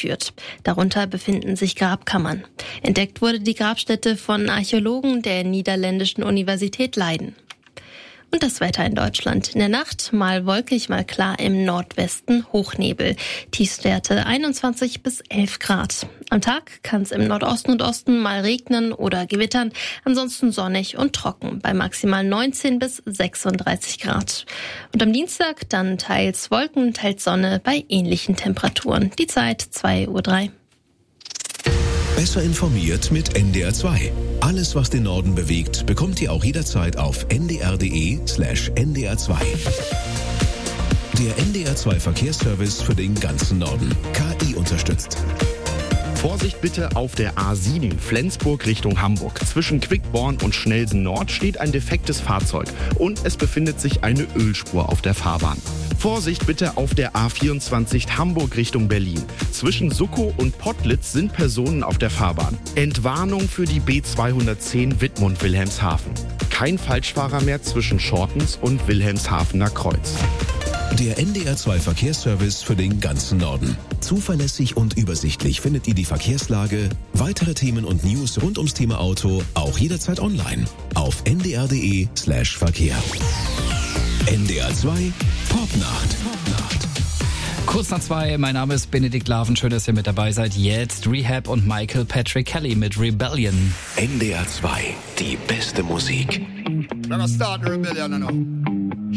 geführt. Darunter befinden sich Grabkammern. Entdeckt wurde die Grabstätte von Archäologen der Niederländischen Universität Leiden. Und das Wetter in Deutschland. In der Nacht mal wolkig, mal klar, im Nordwesten Hochnebel. Tiefstwerte 21 bis 11 Grad. Am Tag kann es im Nordosten und Osten mal regnen oder gewittern. Ansonsten sonnig und trocken bei maximal 19 bis 36 Grad. Und am Dienstag dann teils Wolken, teils Sonne bei ähnlichen Temperaturen. Die Zeit 2:03 Uhr. Besser informiert mit NDR 2. Alles, was den Norden bewegt, bekommt ihr auch jederzeit auf ndr.de/ndr2. Der NDR 2 Verkehrsservice für den ganzen Norden. KI unterstützt. Vorsicht bitte auf der A7 Flensburg Richtung Hamburg. Zwischen Quickborn und Schnelsen Nord steht ein defektes Fahrzeug und es befindet sich eine Ölspur auf der Fahrbahn. Vorsicht bitte auf der A24 Hamburg Richtung Berlin. Zwischen Suckow und Pottlitz sind Personen auf der Fahrbahn. Entwarnung für die B210 Wittmund-Wilhelmshaven. Kein Falschfahrer mehr zwischen Schortens und Wilhelmshavener Kreuz. Der NDR 2 Verkehrsservice für den ganzen Norden. Zuverlässig und übersichtlich findet ihr die Verkehrslage, weitere Themen und News rund ums Thema Auto auch jederzeit online auf ndr.de/Verkehr. NDR 2 Popnacht. Kurz nach 2, mein Name ist Benedikt Laven, schön, dass ihr mit dabei seid. Jetzt Rehab und Michael Patrick Kelly mit Rebellion. NDR 2, die beste Musik. We're gonna start the rebellion now.